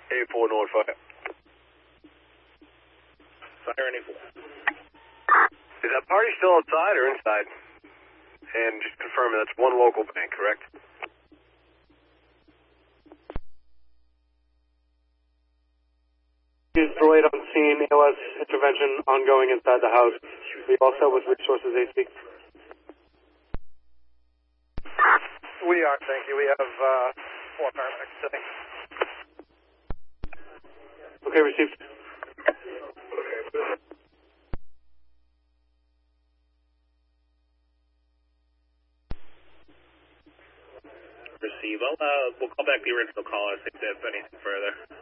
84 North Fire. Fire 84. Is that party still outside or inside? And just confirming that's one local bank, correct? Is delayed on scene, ALS intervention ongoing inside the house. We also with resources AC. We are, thank you. We have 4 paramedics today. Okay, received. Receive. We'll call back the original caller if there's anything further.